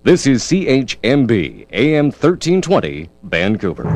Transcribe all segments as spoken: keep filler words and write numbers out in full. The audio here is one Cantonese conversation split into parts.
This is C H M B, A M thirteen twenty, Vancouver.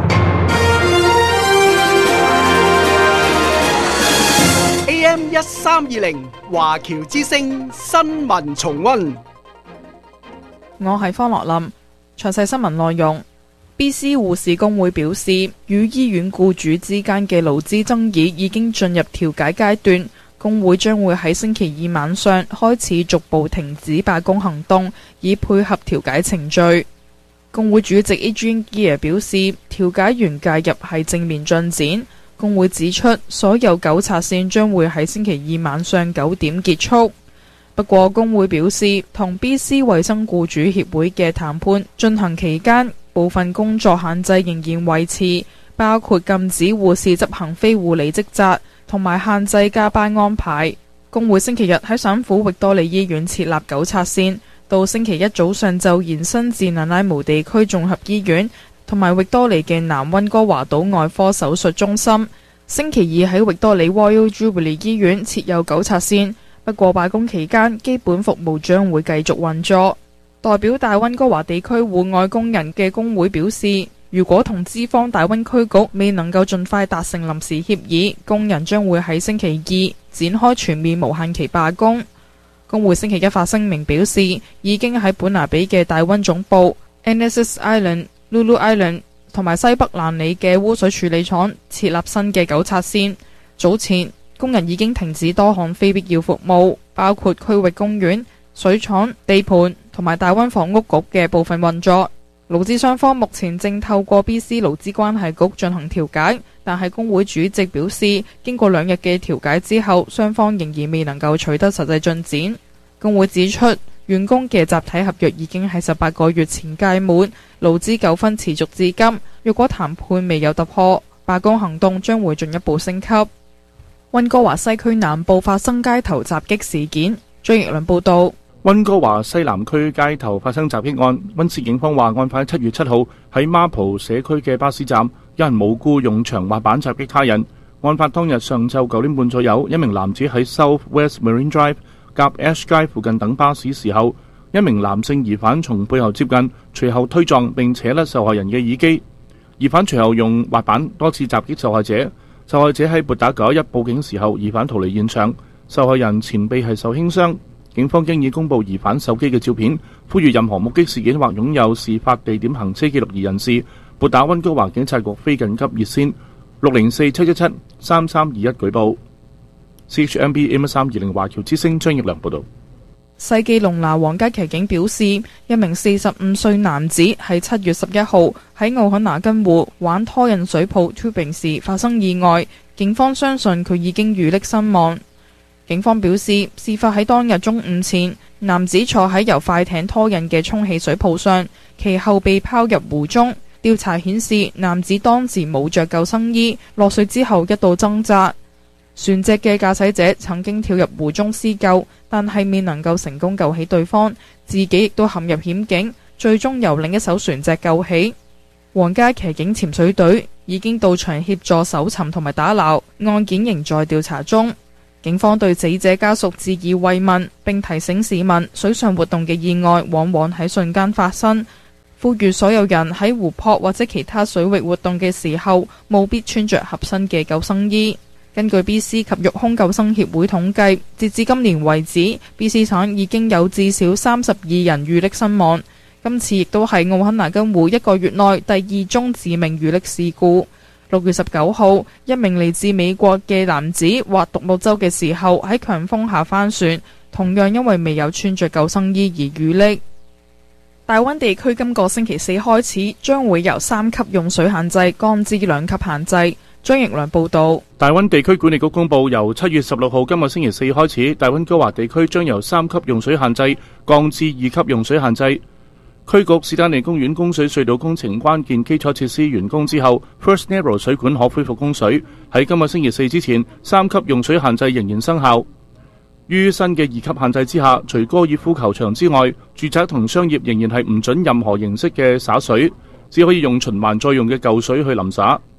A M 一三二零華僑之聲新聞重溫。 我係方樂林，詳細新聞內容。B C 護士工會表示，與醫院僱主之間嘅勞資爭議已經進入調解階段，工會將會喺星期二晚上開始逐步停止罷工行動，以配合調解程序。工會主席 Adrian Gear 表示，調解員介入係正面進展。工會指出，所有糾察線將會喺星期二晚上九點結束。不過，工會表示，同 B C 衛生僱主協會嘅談判進行期間，部分工作限制仍然維持，包括禁止護士執行非護理職責，同埋限制加班安排。工會星期日喺省府域多利醫院設立糾察線，到星期一早上就延伸至納拉姆地區綜合醫院同埋域多利嘅南溫哥華島外科手術中心。星期二喺域多利 Royal Jubilee 醫院設有糾察線，不過罷工期間基本服務將會繼續運作。代表大溫哥華地區戶外工人嘅工會表示，如果同資方大溫區局未能夠盡快達成臨時協議，工人將會喺星期二展開全面無限期罷工。工會星期一發聲明表示，已經喺本拿比嘅大溫總部 N S S Island、Lulu Island 同埋西北蘭里嘅污水處理廠設立新嘅糾察線。早前工人已經停止多項非必要服務，包括區域公園、水廠、地盤同埋大溫房屋局嘅部分運作。勞資雙方目前正透過 B C 勞資關係局進行調解，但係工會主席表示，經過兩日嘅調解之後，雙方仍然未能夠取得實際進展。工會指出，員工嘅集體合約已經喺十八個月前屆滿，勞資糾紛持續至今。若果談判未有突破，罷工行動將會進一步升級。溫哥華西區南部發生街頭襲擊事件。張奕倫報道。 溫哥華西南區街頭發生襲擊案，溫市警方話案發喺七月七號喺孖浦社區嘅巴士站，有人無故用長滑板襲擊他人。案發當日上晝九點半左右，一名男子喺 South West Marine Drive 夾 Ash 街附近等巴士時候，一名男性疑犯從背後接近，隨後推撞並扯甩受害人嘅耳機。疑犯隨後用滑板多次襲擊受害者，受害者喺撥打九一一報警時候，疑犯逃離現場，受害人前臂係受輕傷。警方經已公布疑犯手機嘅照片，呼籲任何目擊事件或擁有事發地點行車記錄儀人士撥打溫哥華警察局非緊急熱線六零四七一七三三二一舉報。C H M B A M 三二零華僑之聲張奕良報道。 世紀龍拿皇家騎警表示，一名四十五歲男子喺七月十一號喺奧肯拿根湖玩拖引水泡 tubing 時發生意外，警方相信佢已經遇溺身亡。警方表示，事發喺當日中午前，男子坐喺由快艇拖引嘅充氣水泡上，其後被拋入湖中。調查顯示，男子當時冇着救生衣，落水之後一度掙扎。船隻嘅駕駛者曾經跳入湖中施救，但係未能夠成功救起對方，自己亦都陷入險境，最終由另一艘船隻救起。皇家騎警潛水隊已經到場協助搜尋同埋打撈，案件仍在調查中。警方對死者家屬致以慰問，並提醒市民水上活動嘅意外往往喺瞬間發生，呼籲所有人喺湖泊或者其他水域活動嘅時候，務必穿着合身嘅救生衣。根據 B C 及陸空救生協會統計，截至今年為止 ，B C 省已經有至少三十二人遇溺身亡。今次亦都係奧肯拿根湖一個月內第二宗致命遇溺事故。六月十九號，一名嚟自美國嘅男子滑獨木舟嘅時候喺強風下翻船，同樣因為未有穿着救生衣而遇溺。大溫地區今個星期四開始將會由三級用水限制降至兩級限制。張奕良報道。 大溫地區管理局公布，由七月十六號今個星期四開始，大溫哥華地區將由三級用水限制降至二級用水限制。區局史丹利公園供水隧道工程關鍵基礎設施完工之後 ，First Narrow 水管可恢復供水。喺今個星期四之前，三級用水限制仍然生效。於新嘅二級限制之下，除高爾夫球場之外，住宅同商業仍然係唔准任何形式嘅灑水，只可以用循環再用嘅舊水去淋灑。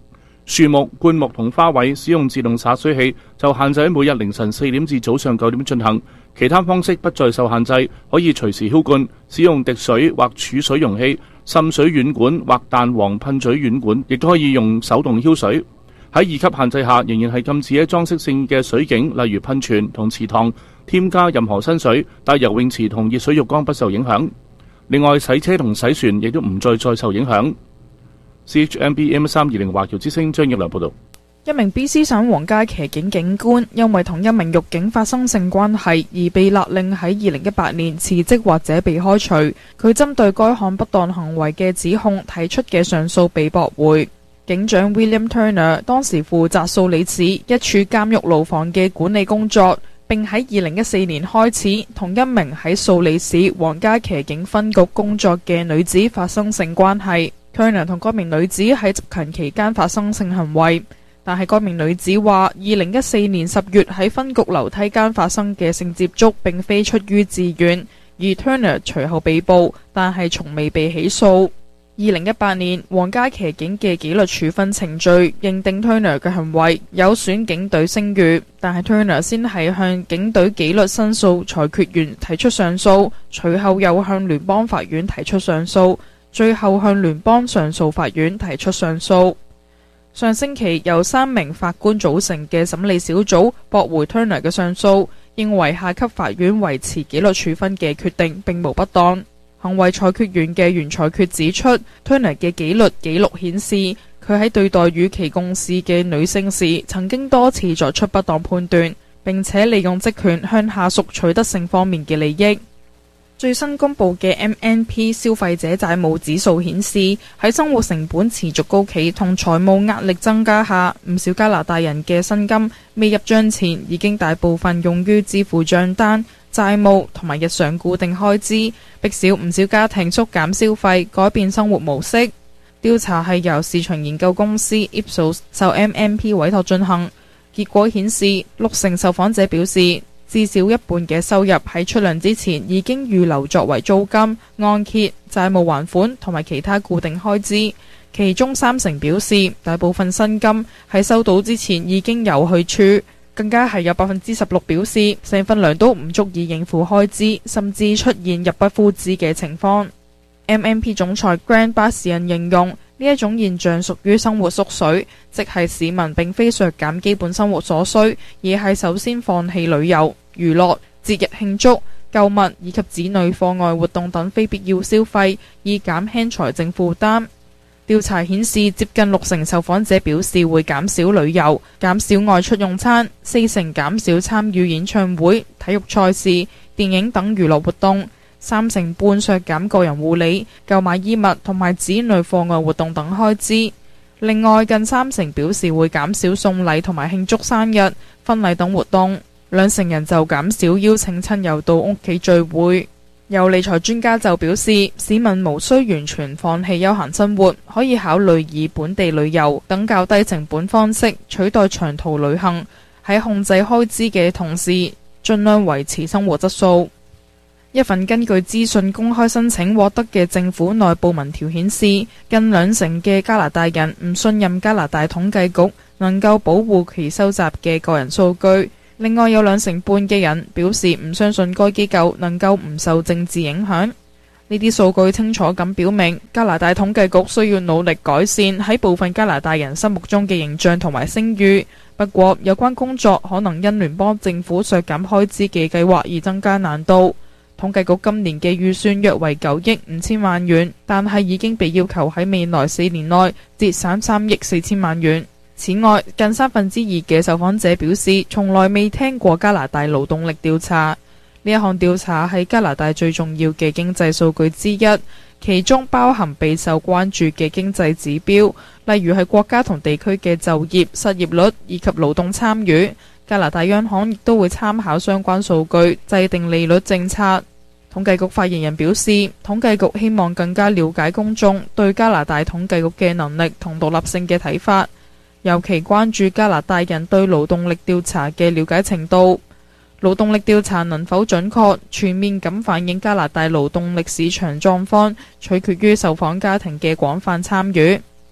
樹木、灌木同花卉使用自動灑水器就限制喺每日凌晨四點至早上九點進行，其他方式不再受限制，可以隨時澆灌，使用滴水或儲水容器、滲水軟管或彈簧噴嘴軟管，亦都可以用手動澆水。喺二級限制下，仍然係禁止喺裝飾性嘅水景，例如噴泉同池塘添加任何新水，但游泳池同熱水浴缸不受影響。另外，洗車同洗船亦都唔再再受影響。C H M B M 三二零華僑之聲張益良報道。 一名 B C 省皇家騎警警官因為同一名獄警發生性關係而被勒令喺二零一八年辭職或者被開除。佢針對該項不當行為嘅指控提出嘅上訴被駁回。警長 William Turner 當時負責素里市一處監獄牢房嘅管理工作，並喺二零一四年開始同一名喺素里市皇家騎警分局工作嘅女子發生性關係。Turner 同該名女子喺執勤期間發生性行為，但係該名女子話二零一四年十月喺分局樓梯間發生嘅性接觸並非出於自願，而 Turner 隨後被捕，但係從未被起訴。二零一八年，皇家騎警嘅紀律處分程序認定 Turner 嘅行為有損警隊聲譽，但係 Turner 先係向警隊紀律申訴裁決員提出上訴，隨後又向聯邦法院提出上訴，最後向聯邦上訴法院提出上訴。上星期由三名法官組成嘅審理小組駁回 Turner 嘅上訴，認為下級法院維持紀律處分嘅決定並無不當。行為裁決員嘅原裁決指出 ，Turner 嘅紀律記錄顯示，佢喺對待與其共事嘅女性時，曾經多次作出不當判斷，並且利用職權向下屬取得性方面嘅利益。最新公布嘅 M N P 消費者債務指數顯示，喺生活成本持續高企同財務壓力增加下，唔少加拿大人嘅薪金未入帳前已經大部分用於支付帳單、債務同埋日常固定開支，迫使唔少家庭縮減消費，改變生活模式。調查係由市場研究公司 Ipsos 受 M N P 委託進行，結果顯示六成受訪者表示，至少一半嘅收入喺出糧之前已經預留作為租金、按揭、債務還款同埋其他固定開支，其中三成表示大部分薪金喺收到之前已經有去處。更加係有百分之十六表示，成份糧都唔足以應付開支，甚至出現入不敷支嘅情況。M N P 總裁 Grant 巴士人形容呢一種現象屬於生活縮水，即係市民並非削減基本生活所需，而係首先放棄旅遊、娛樂、節日慶祝、購物以及子女課外活動等非必要消費，以減輕財政負擔。調查顯示，接近六成受訪者表示會減少旅遊、減少外出用餐，四成減少參與演唱會、體育賽事、電影等娛樂活動，三成半削減個人護理、購買衣物同埋子女課外活動等開支。另外，近三成表示會減少送禮同埋慶祝生日、婚禮等活動，兩成人就減少邀請親友到屋企聚會。有理財專家就表示，市民無需完全放棄休閒生活，可以考慮以本地旅遊等較低成本方式取代長途旅行，喺控制開支嘅同時，盡量維持生活質素。一份根據資訊公開申請獲得嘅政府內部民調顯示，近兩成嘅加拿大人唔信任加拿大統計局能夠保護其收集嘅個人數據。另外有兩成半嘅人表示唔相信該機構能夠唔受政治影響。呢啲數據清楚咁表明，加拿大統計局需要努力改善喺部分加拿大人心目中嘅形象同埋聲譽。不過，有關工作可能因聯邦政府削減開支嘅計劃而增加難度。統計局今年嘅預算約為九億五千萬元，但係已經被要求喺未來四年內節省三億四千萬元。此外，近三分之二嘅受訪者表示，從來未聽過加拿大勞動力調查。呢一項調查係加拿大最重要嘅經濟數據之一，其中包含備受關注嘅經濟指標，例如係國家同地區嘅就業、失業率以及勞動參與。加拿大央行亦都會參考相關數據，制定利率政策。統計局發言人表示，統計局希望更加了解公眾對加拿大統計局嘅能力同獨立性嘅睇法。尤其關注加拿大人對勞動力調查嘅了解程度。勞動力調查能否準確、全面咁反映加拿大勞動力市場狀況，取決於受訪家庭嘅廣泛參與。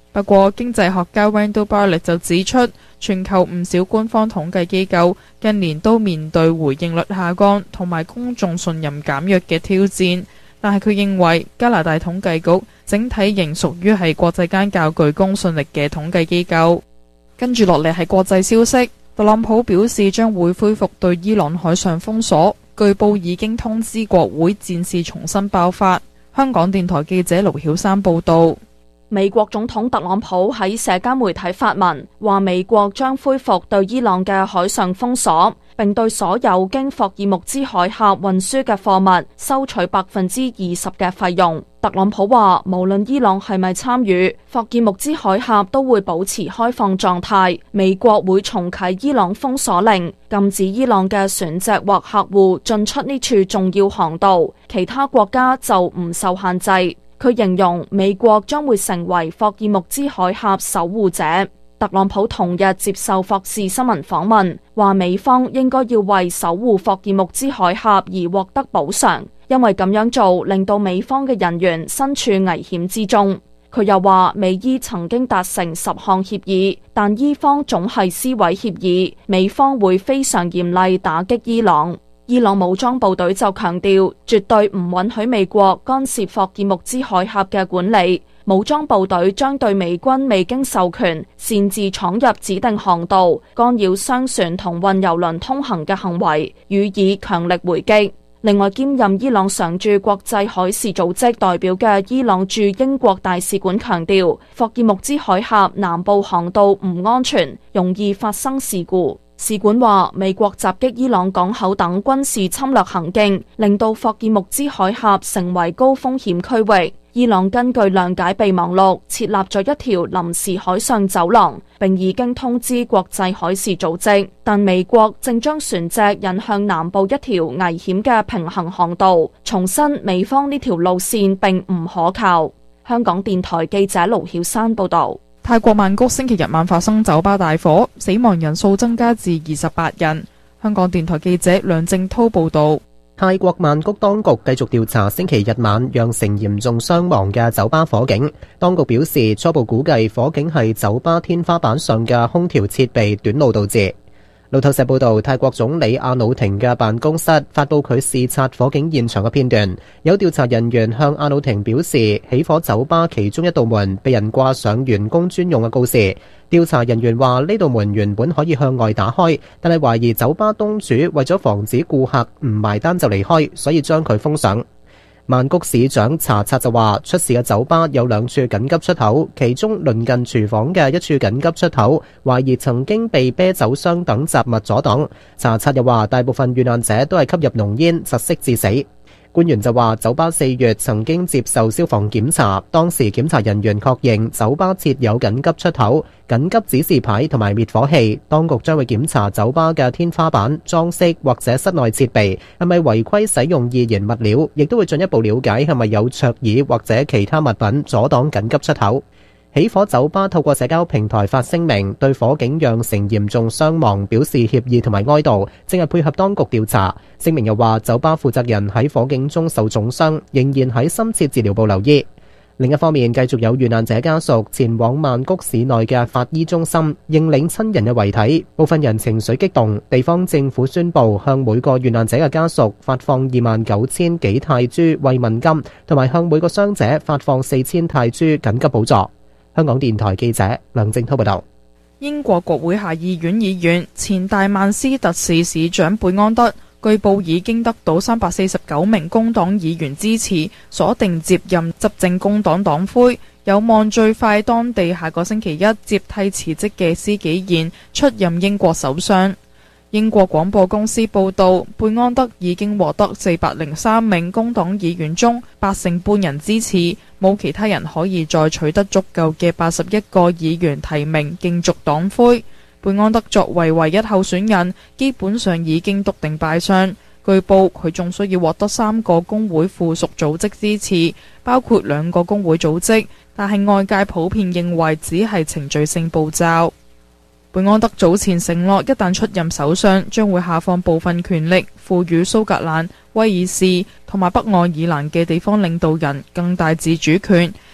不過，經濟學家 Randall Bartlett 就指出，全球唔少官方統計機構近年都面對回應率下降同埋公眾信任減弱嘅挑戰，但係佢認為加拿大統計局整體仍屬於係國際間較具公信力嘅統計機構。跟住落嚟係國際消息，特朗普表示將會恢復對伊朗海上封鎖，據報已經通知國會戰事重新爆發。香港電台記者盧曉珊報道。 美國總統特朗普喺社交媒體發文，話美國將恢復對伊朗嘅海上封鎖，並對所有經霍爾木茲海峽運輸嘅貨物收取百分之二十嘅費用。特朗普話，無論伊朗係咪參與，霍爾木茲海峽都會保持開放狀態。美國會重啟伊朗封鎖令，禁止伊朗嘅船隻或客戶進出呢處重要航道，其他國家就唔受限制。佢形容美國將會成為霍爾木茲海峽守護者。特朗普同日接受霍士新聞訪問，話美方應該要為守護霍爾木茲海峽而獲得補償，因為咁樣做令到美方嘅人員身處危險之中。佢又話美伊曾經達成十項協議，但伊方總係撕毀協議，美方會非常嚴厲打擊伊朗。伊朗武裝部隊就強調，絕對唔允許美國干涉霍爾木茲海峽嘅管理。武裝部隊將對美軍未經授權擅自闖入指定航道、干擾商船同運油輪通行嘅行為予以強力回擊。另外，兼任伊朗常駐國際海事組織代表嘅伊朗駐英國大使館強調，霍爾木茲海峽南部航道唔安全，容易發生事故。使館話，美國襲擊伊朗港口等軍事侵略行徑，令到霍爾木茲海峽成為高風險區域。伊朗根據諒解備忘錄設立咗一條臨時海上走廊，並已經通知國際海事組織，但美國正將船隻引向南部一條危險嘅平行航道，重申美方呢條路線並唔可靠。香港電台記者盧曉珊報道。 泰國曼谷星期日晚發生酒吧大火，死亡人數增加至二十八人。香港電台記者梁正濤報道。 泰國曼谷當局繼續調查星期日晚釀成嚴重傷亡嘅酒吧火警。當局表示，初步估計火警係酒吧天花板上嘅空調設備短路導致。路透社報道，泰國總理阿努廷嘅辦公室發佈佢視察火警現場嘅片段。有調查人員向阿努廷表示，起火酒吧其中一道門被人掛上員工專用嘅告示。調查人員話，呢道門原本可以向外打開，但係懷疑酒吧東主為咗防止顧客唔埋單就離開，所以將佢封上。曼谷市長查察就話，出事嘅酒吧有兩處緊急出口，其中鄰近廚房嘅一處緊急出口，懷疑曾經被啤酒箱等雜物阻擋。查察又話，大部分遇難者都係吸入濃煙窒息致死。官員就話，酒吧四月曾經接受消防檢查，當時檢查人員確認酒吧設有緊急出口、緊急指示牌同埋滅火器。當局將會檢查酒吧嘅天花板、裝飾或者室內設備係咪違規使用易燃物料，亦都會進一步了解係咪有桌椅或者其他物品阻擋緊急出口。起火酒吧透過社交平台發聲明，對火警釀成嚴重傷亡表示歉意同埋哀悼，正係配合當局調查。聲明又話，酒吧負責人喺火警中受重傷，仍然喺深切治療部留醫。另一方面，繼續有遇難者家屬前往曼谷市內嘅法醫中心認領親人嘅遺體，部分人情緒激動。地方政府宣布向每個遇難者嘅家屬發放二萬九千幾泰銖慰問金，同埋向每個傷者發放四千泰銖緊急補助。香港電台記者梁正濤報道。 英國國會下議院議員前大曼斯特市市長貝安德據報已經得到三百四十九名工黨議員支持，鎖定接任執政工黨黨魁，有望最快當地下個星期一接替辭職嘅施紀賢出任英國首相。英國廣播公司報道，貝安德已經獲得四百零三名工黨議員中八成半人支持，冇其他人可以再取得足夠嘅八十一個議員提名競逐黨魁。貝安德作為唯一候選人，基本上已經篤定敗相。據報佢仲需要獲得三個工會附屬組織支持，包括兩個工會組織，但係外界普遍認為只係程序性步驟。貝安德早前承諾，一旦出任首相，將會下放部分權力，賦予蘇格蘭、威爾士同埋北愛爾蘭嘅地方領導人更大自主權，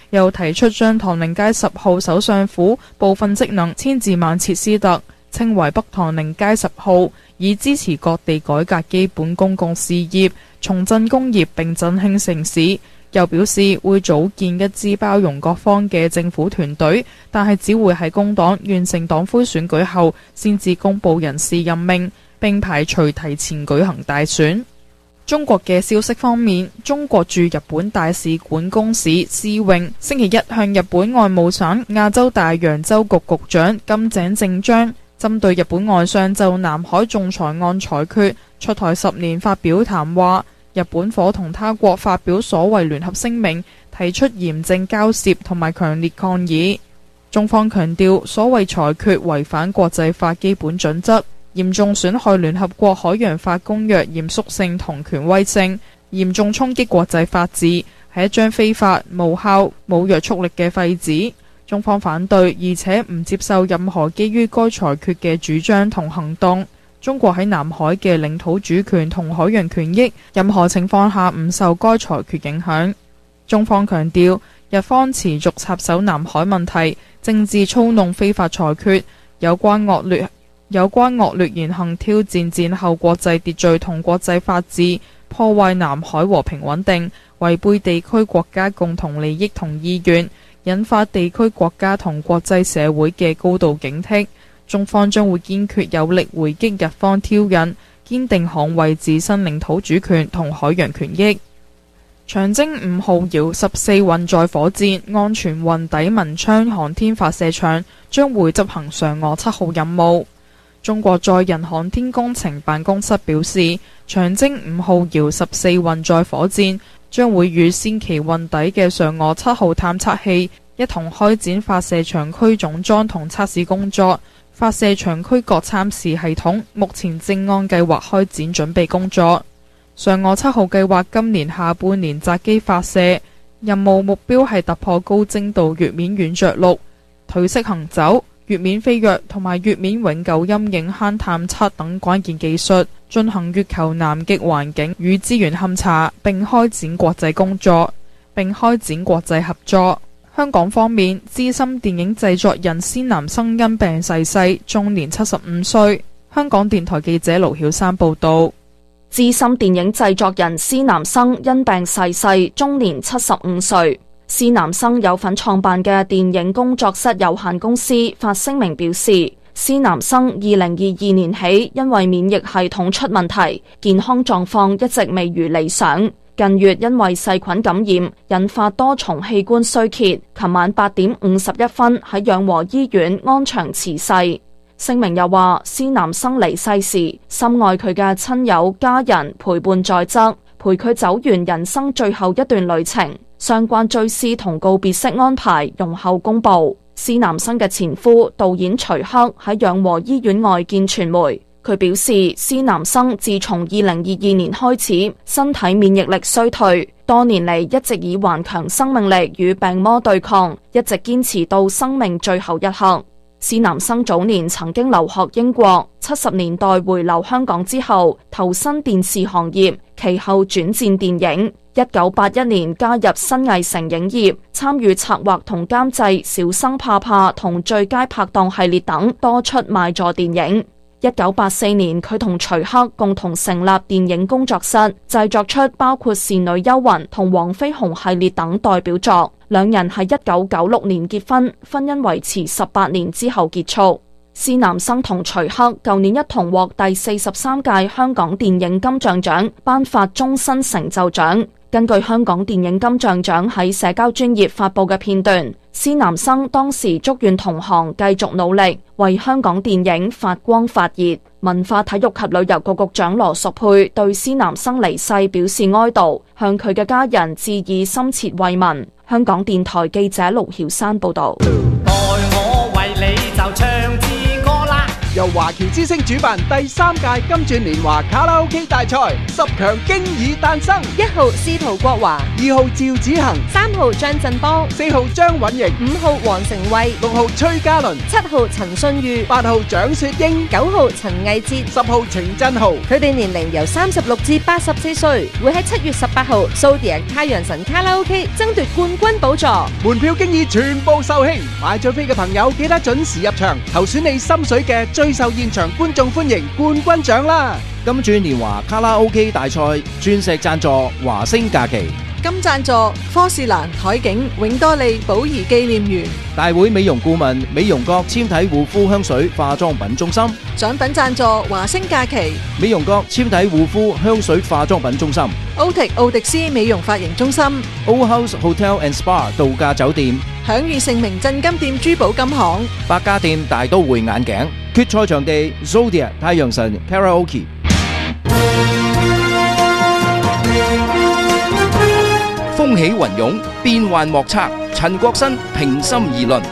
又提出將唐寧街十號首相府部分職能遷至曼徹斯特，稱為北唐寧街十號，以支持各地改革基本公共事業，重振工業並振興城市。又表示會組建一支包容各方嘅政府團隊，但係只會喺工黨完成黨魁選舉後先至公布人事任命，並排除提前舉行大選。中國嘅消息方面，中國駐日本大使館公使施穎星期一向日本外務省亞洲大洋洲局局長金井正章針對日本外相就南海仲裁案裁決出台十年發表談話，日本伙同他國發表所謂聯合聲明，提出嚴正交涉同埋強烈抗議。中方強調，所謂裁決違反國際法基本準則，嚴重損害聯合國海洋法公約嚴肅性同權威性，嚴重衝擊國際法治，係一張非法、無效、冇約束力嘅廢紙。中方反對，而且唔接受任何基於該裁決嘅主張同行動。中國喺南海嘅領土主權同海洋權益，任何情況下唔受該裁決影響。中方強調，日方持續插手南海問題，政治操弄非法裁決，有關惡劣有關惡劣言行挑戰戰後國際秩序同國際法治，破壞南海和平穩定，違背地區國家共同利益同意願，引發地區國家同國際社會嘅高度警惕。中方將會堅決有力回擊日方挑釁，堅定捍衛自身領土主權同海洋權益。長征五號遙十四運載火箭安全運抵文昌航天發射場，將會執行嫦娥七號任務。中國載人航天工程辦公室表示，長征五號遙十四運載火箭將會與先期運抵嘅嫦娥七號探測器一同開展發射場區總裝同測試工作。發射場區各參試系統目前正按計劃開展準備工作。嫦娥七號計劃今年下半年擇機發射，任務目標係突破高精度月面軟着陸、腿式行走、月面飛躍同埋月面永久陰影坑探測等關鍵技術，進行月球南極環境與資源勘查，並開展國際工作，並開展國際合作。香港方面，資深電影製作人施南生因病逝世，終年七十五歲。香港電台記者盧曉珊報道。 資深電影製作人施南生因病逝世，終年七十五歲。施南生有份創辦嘅電影工作室有限公司發聲明表示，施南生二零二二年起因為免疫系統出問題，健康狀況一直未如理想。近月因為細菌感染，引發多重器官衰竭，琴晚八點五十一分喺養和醫院安詳辭世。聲明又話，施南生離世時，深愛佢嘅親友家人陪伴在側，陪佢走完人生最後一段旅程。相關追思同告別式安排容後公布。施南生嘅前夫導演徐克喺養和醫院外見傳媒。佢表示，施南生自從二零二二年開始，身體免疫力衰退，多年嚟一直以頑強生命力與病魔對抗，一直堅持到生命最後一刻。施南生早年曾經留學英國，七十年代回流香港之後，投身電視行業，其後轉戰電影。一九八一年加入新藝城影業，參與策劃同監製《小生怕怕》同《最佳拍檔》系列等多出賣座電影。一九八四年，佢同徐克共同成立電影工作室，製作出包括《倩女幽魂》同《黃飛鴻》系列等代表作。兩人喺一九九六年結婚，婚姻維持十八年之後結束。施南生同徐克舊年一同獲第四十三屆香港電影金像獎頒發終身成就獎。根據香港電影金像獎喺社交專頁發佈嘅片段，施南生當時祝願同行繼續努力，為香港電影發光發熱。文化體育及旅遊局局長羅淑佩對施南生離世表示哀悼，向佢嘅家人致以深切慰問。香港電台記者盧曉珊報道。代我為你就唱支歌啦， 由華僑之聲主辦第三屆金鑽年華卡拉 OK 大賽，十強經已誕生。 一號司徒國華， 二號趙子恒， 三號張振邦， 四號張允瑩， 五號黃成慧， 六號崔嘉倫， 七號陳信裕， 八號蔣雪英， 九號陳毅哲， 十號程振豪。 佢哋年齡由三十六至八十四歲，會喺七月十八號蘇迪亞太陽神卡拉 OK 爭奪冠軍寶座。 門票經已全部售罄，買咗飛嘅朋友記得準時入場，投選你心水嘅最受現場觀眾歡迎冠軍獎啦！ 金鑽年華卡拉 OK 大賽鑽石贊助華星假期， 金贊助科士蘭海景永多利寶儀紀念園， 大會美容顧問美容閣纖體護膚香水化妝品中心， 獎品贊助華星假期， 美容閣纖體護膚香水化妝品中心， 歐迪奧迪斯美容髮型中心， Old House Hotel and Spa 度假酒店， 享譽盛名鎮金店珠寶金行， 百家店大都會眼鏡，決賽場地 Zodiac 太陽神 Karaoke。風起雲湧，變幻莫測。陳國新平心而論。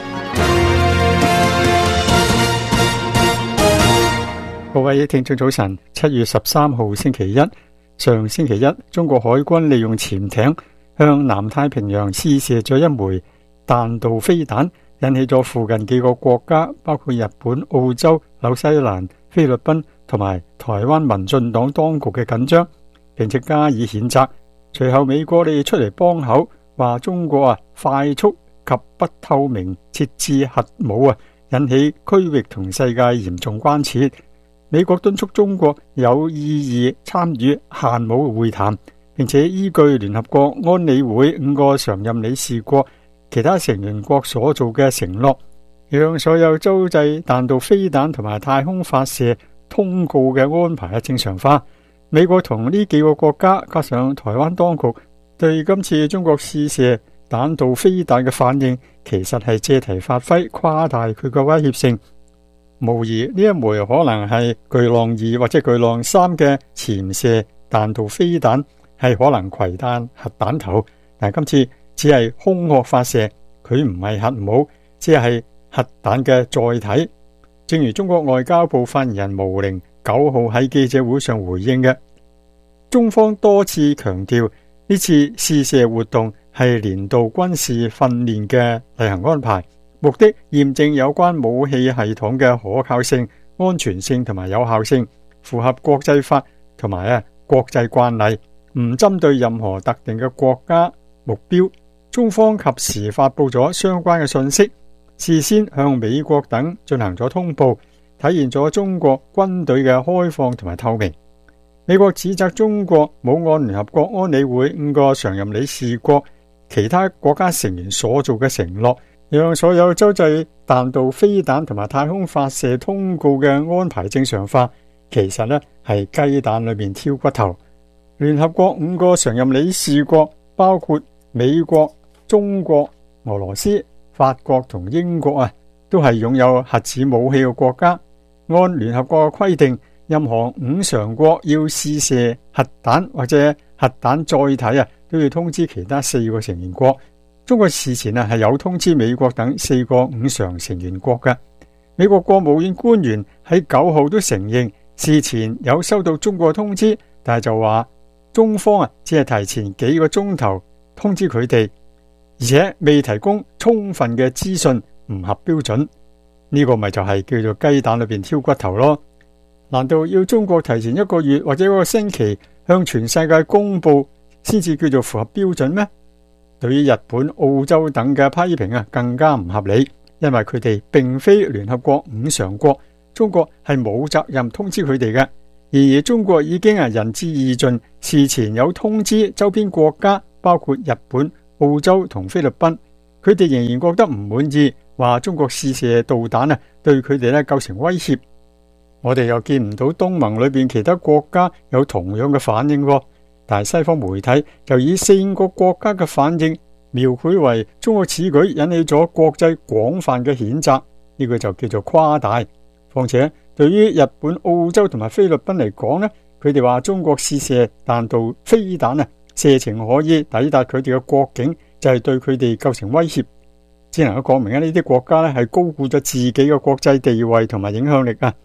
各位聽眾早晨，七月十三號星期一，上星期一，中國海軍利用潛艇向南太平洋試射咗一枚彈道飛彈，引起咗附近幾個國家，包括日本、澳洲、紐西蘭、菲律賓同埋台灣民進黨當局嘅緊張，並且加以譴責。隨後美國你出嚟幫口，話中國啊快速及不透明設置核武啊，引起區域同世界嚴重關切。美國敦促中國有意義參與限武會談，並且依據聯合國安理會五個常任理事國其他成員國所做嘅承諾，讓所有洲際彈道飛彈同埋太空發射通告嘅安排正常化。美國同呢幾個國家加上台灣當局對今次中國試射彈道飛彈嘅反應，其實係借題發揮，誇大佢嘅威脅性。無疑呢一枚可能係巨浪二或者巨浪三嘅潛射彈道飛彈，係可能攜彈核彈頭，但係今次只係空殼發射，佢唔係核武，只係核彈嘅載體。正如中國外交部發言人毛寧九號喺記者會上回應嘅，中方多次強調呢次試射活動係年度軍事訓練嘅例行安排，目的驗證有關武器系統嘅可靠性、安全性同埋有效性，符合國際法同埋啊國際慣例，唔針對任何特定嘅國家目標。中方及時發布咗相關嘅信息，事先向美國等進行咗通報，體現咗中國軍隊嘅開放同埋透明。美國指責中國冇按聯合國安理會五個常任理事國其他國家成員所做嘅承諾，讓所有洲際彈道飛彈同埋太空發射通告嘅安排正常化，其實呢係雞蛋裏面挑骨頭。聯合國五個常任理事國包括美國、中國、俄羅斯、法國同英國啊，都係擁有核子武器嘅國家。按聯合國嘅規定，任何五常國要試射核彈或者核彈載體啊，都要通知其他四個成員國。中國事前啊係有通知美國等四個五常成員國嘅。美國國務院官員喺九號都承認事前有收到中國通知，但係就話中方啊只係提前幾個鐘頭通知佢哋，而且未提供充分嘅資訊，唔合標準。呢個咪就係叫做雞蛋裏邊挑骨頭咯？難道要中國提前一個月或者一個星期向全世界公布先至叫做符合標準咩？對於日本、澳洲等嘅批評啊，更加唔合理，因為佢哋並非聯合國五常國，中國係冇責任通知佢哋嘅。而中國已經係仁至義盡，事前有通知周邊國家，包括日本、澳洲同菲律賓，佢哋仍然覺得唔滿意，話中國試射導彈啊，對佢哋咧構成威脅。我哋又見唔到東盟裏邊其他國家有同樣嘅反應，但係西方媒體就以四五個國家嘅反應描繪為中國此舉引起咗國際廣泛嘅譴責，呢個就叫做誇大。況且對於日本、澳洲同埋菲律賓嚟講呢，佢哋話中國試射彈道飛彈啊，射程可以抵達佢哋嘅國境，就係對佢哋構成威脅。只能夠講明呢啲國家咧係高估咗自己嘅國際地位同埋影響力啊，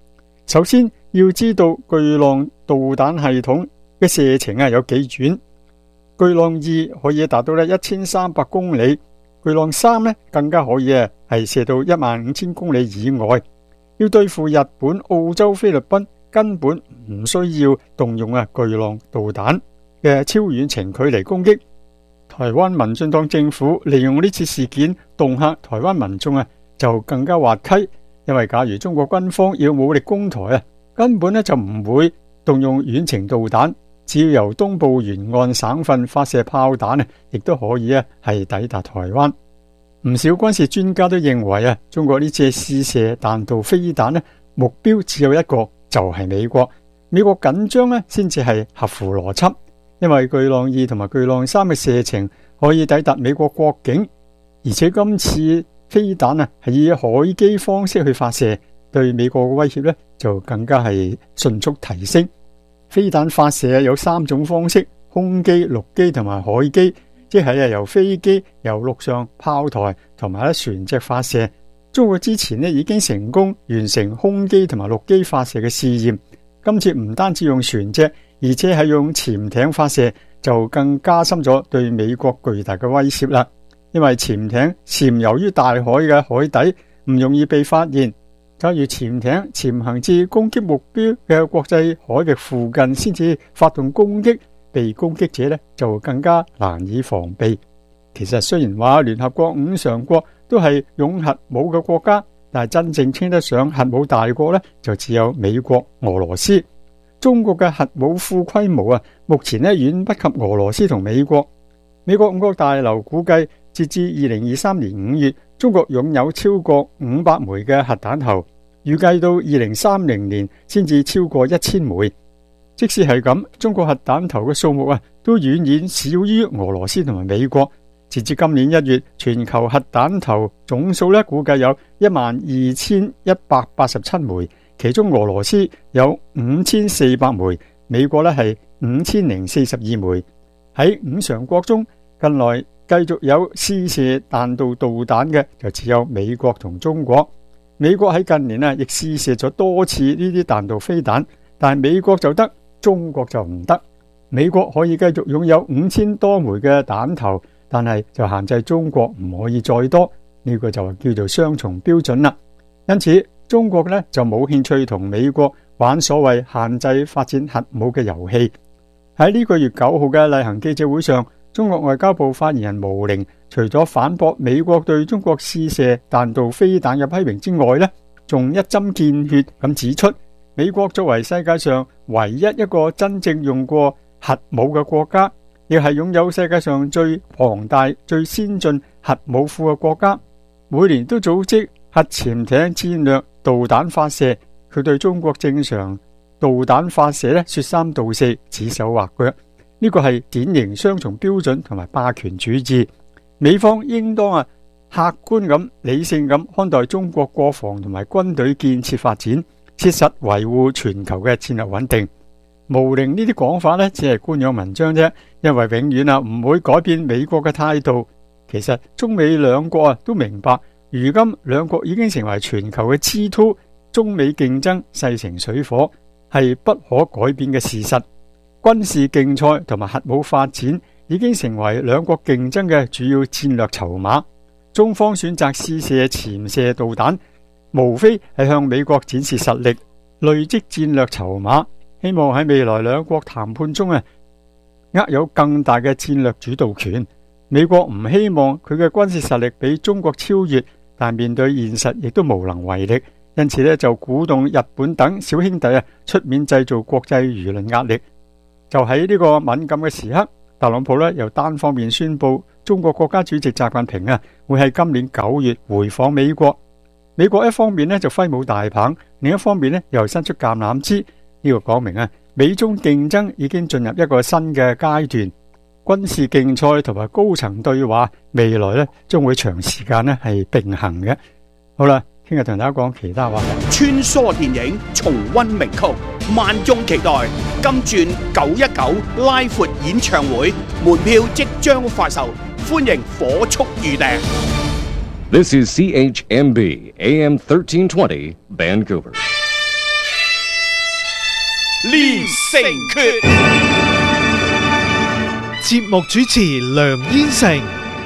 首先要知道巨浪導彈系統嘅射程啊有幾遠。巨浪二可以達到咧一千三百公里，巨浪三咧更加可以啊係射到一萬五千公里以外。要對付日本、澳洲、菲律賓，根本唔需要動用啊巨浪導彈嘅超遠程距離攻擊。台灣民進黨政府利用呢次事件恫嚇台灣民眾啊，就更加滑稽。因為假如中國軍方要武力攻台啊，根本咧就唔會動用遠程導彈，只要由東部沿岸省份發射炮彈啊，亦都可以啊係抵達台灣。唔少軍事專家都認為啊，中國呢次試射彈道飛彈咧，目標只有一個，就係美國。美國緊張咧，先至係合乎邏輯。因為巨浪二同埋巨浪三嘅射程可以抵達美國國境，而且今次飛彈啊係以海基方式去發射，對美國嘅威脅咧就更加係迅速提升。飛彈發射有三種方式：空基、陸基同埋海基，即係啊由飛機、由陸上炮台同埋咧船隻發射。中國之前咧已經成功完成空基同埋陸基發射嘅試驗，今次唔單止用船隻，而且係用潛艇發射，就更加深咗對美國巨大嘅威脅啦。因為潛艇潛游於大海嘅海底，唔容易被發現。假如潛艇潛行至攻擊目標嘅國際海域附近先至發動攻擊，被攻擊者呢就更加難以防備。其實雖然話聯合國五常國都係擁核武嘅國家，但係真正稱得上核武大國呢，就只有美國、俄羅斯。中國嘅核武庫規模啊，目前呢遠不及俄羅斯同美國。美國五角大樓估計，截至二零二三年五月，中國擁有超過五百枚嘅核彈頭，預計到二零三零年先至超過一千枚。即使係咁，中國核彈頭嘅數目啊，都遠遠少於俄羅斯同埋美國。截至今年一月，全球核彈頭總數咧估計有一萬二千一百八十七枚。其中俄羅斯有五千四百枚，美國咧係五千零四十二枚。喺五常國中，近來繼續有試射彈道導彈嘅就只有美國同中國。美國喺近年啊亦試射咗多次呢啲彈道飛彈，但係美國就得，中國就唔得。美國可以繼續擁有五千多枚嘅彈頭，但係就限制中國唔可以再多，呢個就叫做雙重標準啦。因此中國呢就冇興趣同美國玩所謂限制發展核武嘅遊戲。喺呢個月九號嘅例行記者會上，中國外交部發言人毛寧除咗反駁美國對中國試射彈道飛彈嘅批評之外呢，仲一針見血咁指出，美國作為世界上唯一一個真正用過核武嘅國家，亦係擁有世界上最龐大、最先進核武庫嘅國家，每年都組織核潛艇戰略導彈發射，佢對中國正常導彈發射咧說三道四，指手畫腳，呢個係典型雙重標準同埋霸權主義。美方應當啊客觀咁、理性咁看待中國國防同埋軍隊建設發展，切實維護全球嘅戰略穩定。毛寧呢啲講法呢，只係官樣文章啫，因為永遠啊唔會改變美國嘅態度。其實中美兩國啊都明白，如今兩國已經成為全球嘅 G 二，中美競爭勢成水火，係不可改變嘅事實。軍事競賽同埋核武發展已經成為兩國競爭嘅主要戰略籌碼。中方選擇試射潛射導彈，無非係向美國展示實力，累積戰略籌碼，希望喺未來兩國談判中啊，握有更大嘅戰略主導權。美國唔希望佢嘅軍事實力比中國超越，但面對現實亦都無能為力，因此咧就鼓動日本等小兄弟啊出面製造國際輿論壓力。就喺呢個敏感嘅時刻，特朗普咧又單方面宣布中國國家主席習近平啊會喺今年九月回訪美國。美國一方面咧就揮舞大棒，另一方面咧又伸出橄欖枝。呢個講明啊，美中競爭已經進入一個新嘅階段，軍事競賽同埋高層對話，未來咧將會長時間咧係並行嘅。好啦，聽日同大家講其他話題。 穿梭電影，重溫名曲，萬眾期待。金鑽九一九拉闊演唱會門票即將發售，歡迎火速預訂。 This is C H M B A M thirteen twenty Vancouver. 連城訣。 節目主持梁燕成。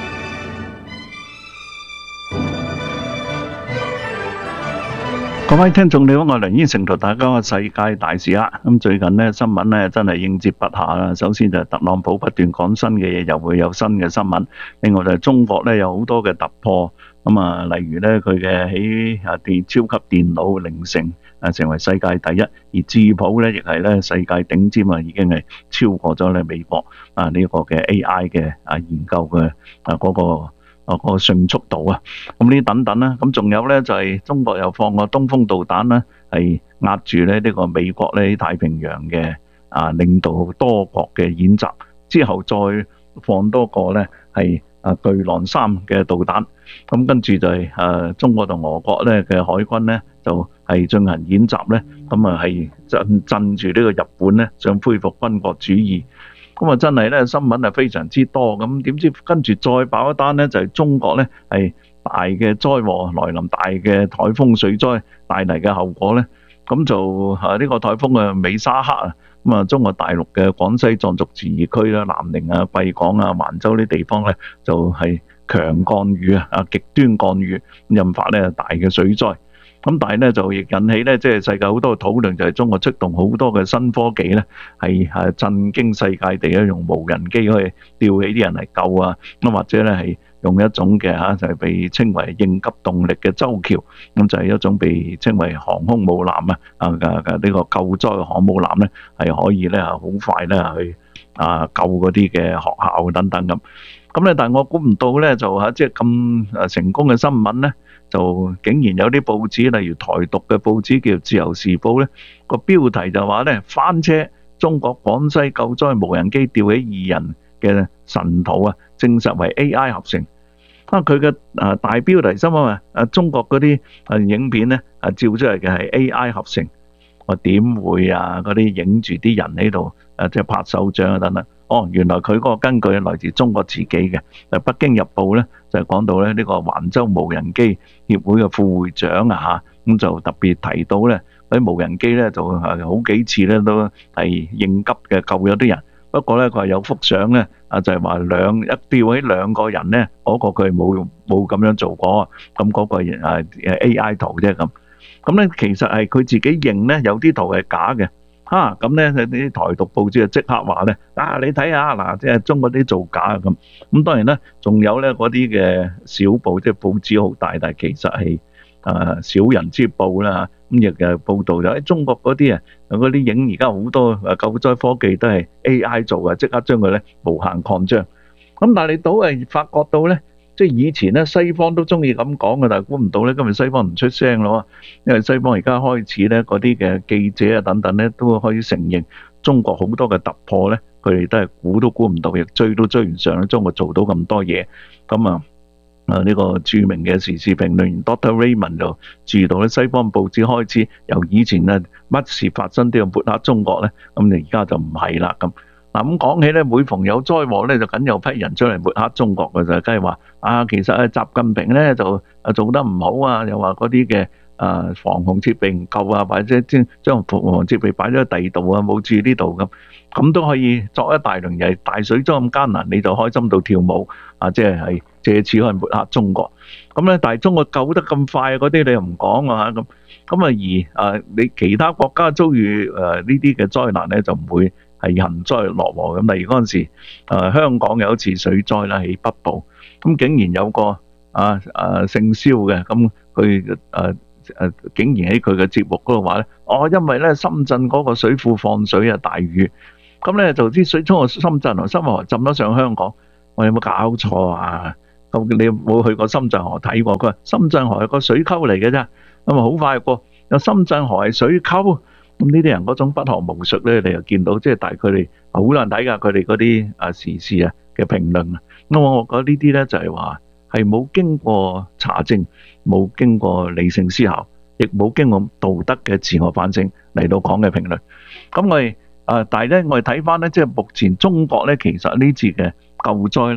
各位聽眾你好，我係梁燕成同大家講世界大事啦。咁最近呢新聞呢真係應接不暇啦。首先就係特朗普不斷講新嘅嘢，又會有新嘅新聞。另外就係中國呢有好多嘅突破。咁啊，例如呢佢嘅喺啊電超級電腦凌成啊成為世界第一，而智譜呢亦係呢世界頂尖啊，已經係超過咗呢美國啊呢個嘅 A I 嘅啊研究嘅啊嗰個。啊個迅速度啊，咁呢等等啦，咁仲有咧就係中國又放個東風導彈啦，係壓住咧呢個美國咧太平洋嘅啊領導多國嘅演習，之後再放多個咧係啊巨浪三嘅導彈，咁跟住就係誒中國同俄國咧嘅海軍咧就係進行演習咧，咁啊係鎮鎮住呢個日本咧想恢復軍國主義。咁啊，真係咧新聞係非常之多，咁點知跟住再爆一單咧，就係中國咧係大嘅災禍來臨，大嘅颱風水災帶嚟嘅後果咧，咁就啊呢個颱風嘅美沙克啊，咁啊中國大陸嘅廣西壯族自治區啦、南寧啊、貴港啊、橫州呢啲地方咧，就係強降雨啊，啊極端降雨，引發咧大嘅水災。咁但係咧就亦引起咧，即係世界好多嘅討論，就係中國出動好多嘅新科技咧，係係震驚世界地咧，用無人機去吊起啲人嚟救啊，咁或者咧係用一種嘅嚇就係被稱為應急動力嘅舟橋，咁就係一種被稱為航空母艦啊啊嘅嘅呢個救災航母艦咧，係可以咧好快咧去啊救嗰啲嘅學校等等咁。咁咧，但係我估唔到咧，就嚇即係咁誒成功嘅新聞咧。就竟然有啲報紙，例如台獨嘅報紙叫《自由時報》咧，個標題就話咧翻車，中國廣西救災無人機吊起二人嘅神圖啊，證實為 A I 合成。啊，佢嘅啊大標題新聞啊，啊中國嗰啲啊影片咧啊照出嚟嘅係 A I 合成，我點會啊？嗰啲影住啲人喺度啊，即係拍手掌啊等等。哦，原來佢嗰個根據係來自中國自己嘅。誒，《北京日報》咧就係講到咧呢個環州無人機協會嘅副會長啊嚇，咁就特別提到咧，嗰啲無人機咧就係好幾次咧都係應急嘅救咗啲人。不過咧佢話有幅相咧啊，就係話兩一吊起兩個人咧，嗰個佢冇冇咁樣做過，咁嗰個誒誒 A I 圖啫咁。咁咧其實係佢自己認咧有啲圖係假嘅。啊，咁咧啲台獨報紙就即刻話咧，啊你睇下嗱，即係中國啲造假啊咁。咁當然咧，仲有咧嗰啲嘅小報，即係報紙好大，但係其實係啊小人之報啦。咁亦誒報導就喺中國嗰啲啊，嗰啲影而家好多誒救災科技都係 A I 做嘅，即刻將佢咧無限擴張。咁但係你都係發覺到咧。即係以前咧，西方都中意咁講嘅，但係估唔到咧，今日西方唔出聲咯。因為西方而家開始咧，嗰啲嘅記者啊等等咧，都可以承認中國好多嘅突破咧，佢哋都係估都估唔到，亦追都追唔上咧。中國做到咁多嘢，咁啊啊呢個著名嘅時事評論員 Doctor Raymond 就注到咧，西方報紙開始由以前啊乜事發生都要抹黑中國咧，咁你而家就唔係啦咁。嗱咁講起咧，每逢有災禍咧，就梗有批人出嚟抹黑中國嘅就，梗係話啊，其實啊，習近平咧就啊做得唔好啊，又話嗰啲嘅啊防洪設備唔夠啊，或者將將防洪設備擺咗喺第二度啊，冇住呢度咁，咁都可以作一大輪嘢。大水災咁艱難，你就開心到跳舞啊！即係係借此去抹黑中國。咁咧，但係中國救得咁快嗰啲，你又唔講啊咁。咁啊而啊，你其他國家遭遇誒呢啲嘅災難咧，就唔會。係幸災樂禍咁，例如嗰陣時，誒香港有一次水災啦，喺北部，咁竟然有個啊啊姓蕭嘅，咁佢誒誒竟然喺佢嘅節目嗰度話咧，哦，因為咧深圳嗰個水庫放水啊，大雨，咁咧就啲水衝去深圳同深圳河浸咗上香港，我有冇搞錯啊？咁你冇去過深圳河睇過？佢話深圳河係個水溝嚟嘅啫，咁啊好快過，有深圳河係水溝。咁呢啲人嗰種不學無術咧，你又見到，即係但係佢哋好難睇㗎，佢哋嗰啲啊時事啊嘅評論啊。咁我覺得呢啲咧就係話係冇經過查證，冇經過理性思考，亦冇經過道德嘅自我反省嚟到講嘅評論。咁我哋啊，但係咧我哋睇翻咧，即係目前中國咧，其實呢次嘅救災咧，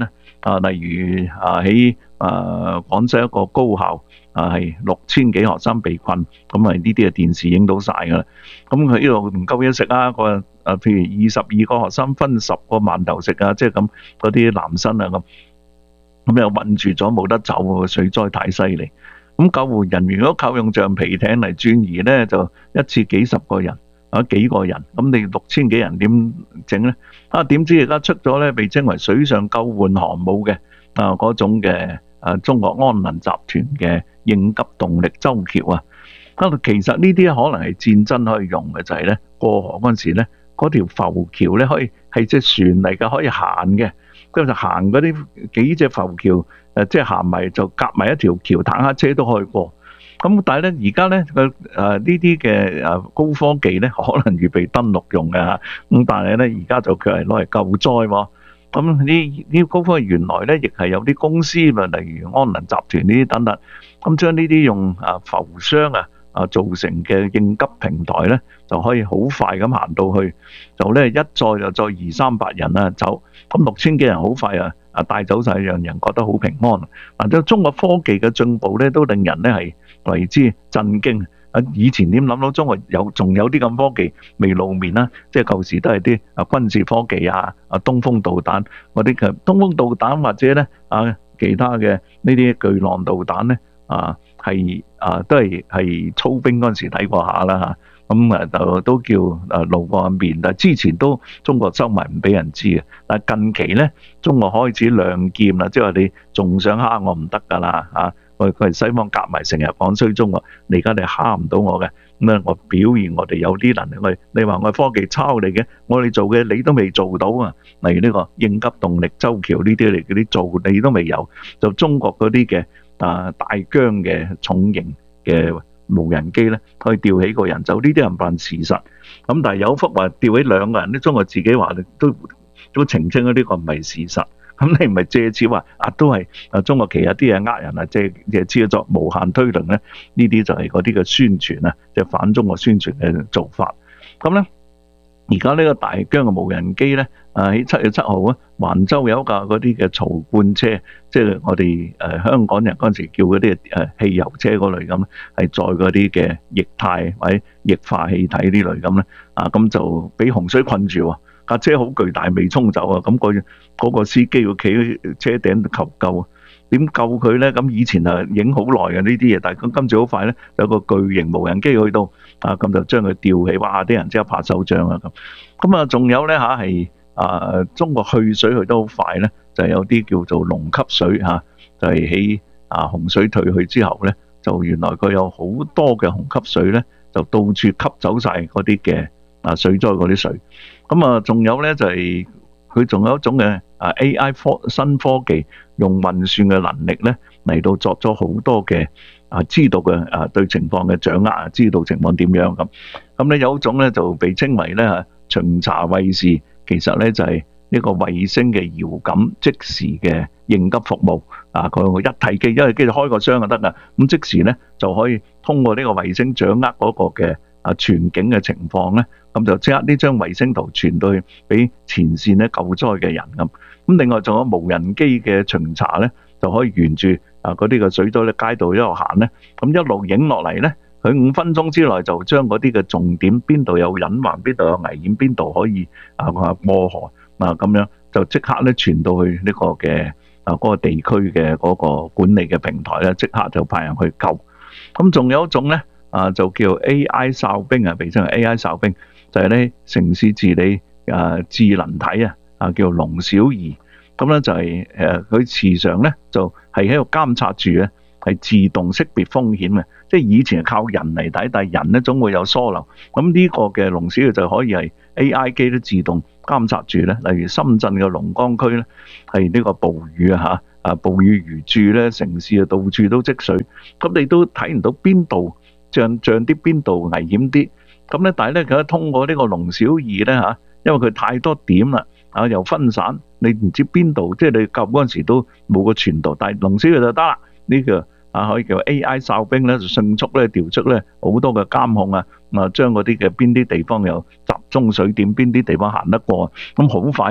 啊，例如啊喺啊廣西一個高校啊係六千幾學生被困，咁啊呢啲嘅電視影到晒㗎啦。咁佢呢度唔夠嘢食啊，個啊譬如二十二個學生分十個饅頭食啊，即係咁嗰啲男生啊咁，咁又困住咗冇得走喎，水災太犀利。咁救援人員如果靠用橡皮艇嚟轉移咧，就一次幾十個人。啊幾個人，咁你六千幾人點整咧？啊點知而家出咗咧，被稱為水上救援航母嘅啊嗰種嘅啊中國安能集團嘅應急動力舟橋啊！啊其實呢啲可能係戰爭可以用嘅，就係咧過河嗰陣時咧，嗰條浮橋咧可以係隻船嚟嘅，可以行嘅，跟住就行嗰啲幾隻浮橋誒，即係行埋就夾埋一條橋，坦克車都可以過。咁但係咧，而家咧個誒呢啲嘅誒高科技咧，可能預備登陸用嘅嚇。咁但係咧，而家就佢係攞嚟救災喎。咁呢呢高科技原來咧，亦係有啲公司，例如安能集團呢啲等等，咁將呢啲用啊浮箱啊啊造成嘅應急平台咧，就可以好快咁行到去，就咧一載就載二三百人啊走。咁六千幾人好快啊啊帶走晒，讓人覺得好平安。嗱，即係中國科技嘅進步咧，都令人咧係為之震驚啊！以前點諗到中國有仲有啲咁科技未露面啦？即係舊時都係啲啊軍事科技啊啊東風導彈嗰啲嘅東風導彈或者咧啊其他嘅呢啲巨浪導彈咧啊係啊都係係操兵嗰陣時睇過下啦嚇。咁啊就都叫誒露過面，但係之前都中國收埋唔俾人知嘅。但係近期咧，中國開始亮劍啦，即係話你仲想蝦我唔得㗎啦嚇！佢佢係西方夾埋成日講衰中國，你而家你蝦唔到我嘅，咁咧我表現我哋有啲能力，我你話我係科技抄你嘅，我哋做嘅你都未做到啊！例如呢個應急動力舟橋呢啲嚟嗰啲做你都未有，就中國嗰啲嘅啊大疆嘅重型嘅無人機咧，可以吊起個人走，呢啲人扮事實。咁但係有幅話吊起兩個人咧，中國自己話都都澄清咗呢個唔係事實。咁你唔係借此話啊，都係啊中國其他啲嘢呃人啊，借借此作無限推論咧，呢啲就係嗰啲嘅宣傳啊，即係反中國宣傳嘅做法。咁咧，而家呢個大疆嘅無人機咧，啊喺七月七號啊，環州有一架嗰啲嘅槽罐車，即係我哋誒香港人嗰陣時叫嗰啲誒汽油車嗰類咁，係載嗰啲嘅液態或者液化氣體呢類咁咧，啊咁就俾洪水困住喎。架車好巨大，未沖走啊！咁嗰嗰個司機要企喺車頂求救，點救佢咧？咁以前啊影好耐嘅呢啲嘢，但係今次好快咧，有個巨型無人機去到啊，咁就將佢吊起，哇！啲人即刻拍手掌啊咁。咁啊，仲有咧嚇係啊，中國去水去得好快咧，就係有啲叫做龍吸水嚇，就係喺啊洪水退去之後咧，就原來佢有好多嘅洪吸水咧，就到處吸走晒嗰啲嘅啊水災嗰啲水。咁啊，仲有咧就係佢仲有一種嘅啊 A I 科新科技，用運算嘅能力咧嚟到作咗好多嘅啊知道嘅啊對情況嘅掌握啊，知道情況點樣咁。咁咧有一種咧就被稱為咧嚇巡查衛士，其實咧就係呢個衛星嘅遙感即時嘅應急服務啊。佢一提機，因為機就開個箱就得㗎，咁即時咧就可以通過呢個衛星掌握嗰個嘅啊全景嘅情況咧。咁就即刻呢張衛星圖傳到去俾前線咧救災嘅人咁。咁另外仲有無人機嘅巡查咧，就可以沿住啊嗰啲嘅水災咧街道一路行咧，咁一路影落嚟咧，佢五分鐘之內就將嗰啲嘅重點邊度有隱患、邊度有危險、邊度可以啊過河啊咁樣，就即刻咧傳到去呢個嘅啊嗰個地區嘅嗰個管理嘅平台咧，即刻就派人去救。咁仲有一種咧啊，就叫 A I 哨兵啊，被稱為 A I 哨兵。就係咧城市治理啊智能體啊啊叫龍小儀，咁咧就係誒佢時常咧就係喺度監察住咧，係自動識別風險嘅。即係以前係靠人嚟睇，但係人咧總會有疏漏。咁呢個嘅龍小儀就可以係 A I 機都自動監察住咧。例如深圳嘅龍崗區咧係呢個暴雨啊嚇啊暴雨如注咧，城市啊到處都積水，咁你都睇唔到邊度像像啲邊度危險啲。咁咧，但係咧，佢通過呢個龍小儀咧嚇，因為佢太多點啦，啊又分散，你唔知邊度，即係你救嗰陣時都冇個傳導，但係龍小儀就得啦。呢個啊可以叫 A I 哨兵咧，就迅速咧調出咧好多嘅監控啊，啊將嗰啲嘅邊啲地方有集中水點，邊啲地方行得過，咁好快咧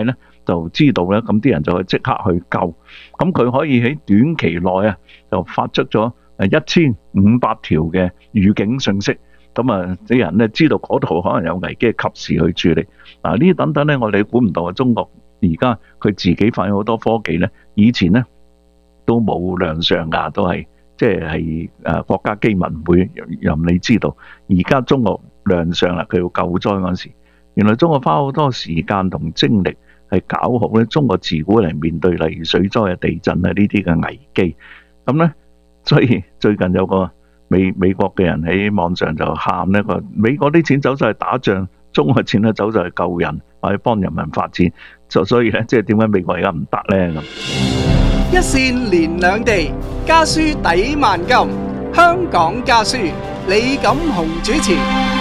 就知道咧，咁啲人就會即刻去救。咁佢可以喺短期內啊，就發出咗誒一千五百條嘅預警信息。咁啊，啲人咧知道嗰度可能有危機，及時去處理。嗱，呢啲等等咧，我哋估唔到啊！中國而家佢自己發現好多科技咧，以前咧都冇亮相㗎，都係即係誒國家機密唔會任你知道。而家中國亮相啦，佢要救災嗰陣時，原來中國花好多時間同精力係搞好咧中國自古嚟面對例如水災啊、地震啊呢啲嘅危機。咁咧，所以最近有個美美國嘅人喺網上就喊呢個美國啲錢走晒去打仗，中國錢咧走晒去救人或者幫人民發展，就所以咧即係點解美國而家唔得咧咁？ 一線連兩地，家書抵萬金。香港家書，李錦雄主持。